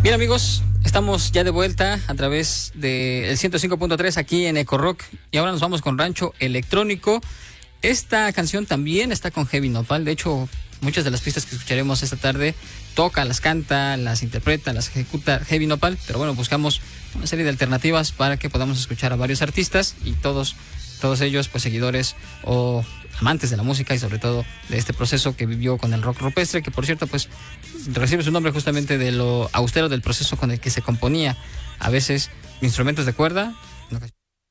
Bien, amigos, estamos ya de vuelta a través del 105.3 aquí en Eco Rock y ahora nos vamos con Rancho Electrónico. Esta canción también está con Heavy Nopal. De hecho, muchas de las pistas que escucharemos esta tarde toca, las canta, las interpreta, las ejecuta Heavy Nopal, pero bueno, buscamos una serie de alternativas para que podamos escuchar a varios artistas y todos ellos pues seguidores o amantes de la música y sobre todo de este proceso que vivió con el rock rupestre, que por cierto pues recibe su nombre justamente de lo austero del proceso con el que se componía a veces instrumentos de cuerda,